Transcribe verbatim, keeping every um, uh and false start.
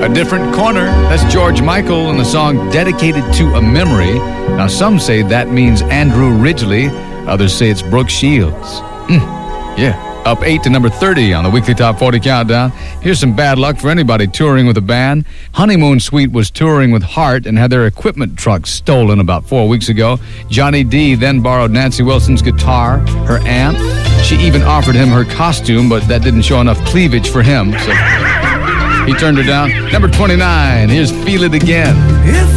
A Different Corner. That's George Michael and the song Dedicated to a Memory. Now, some say that means Andrew Ridgeley. Others say it's Brooke Shields. Mm, yeah. Up eight to number thirty on the weekly Top forty Countdown. Here's some bad luck for anybody touring with a band. Honeymoon Suite was touring with Heart and had their equipment truck stolen about four weeks ago. Johnny D then borrowed Nancy Wilson's guitar, her amp. She even offered him her costume, but that didn't show enough cleavage for him, so he turned her down. Number twenty-nine, here's Feel It Again.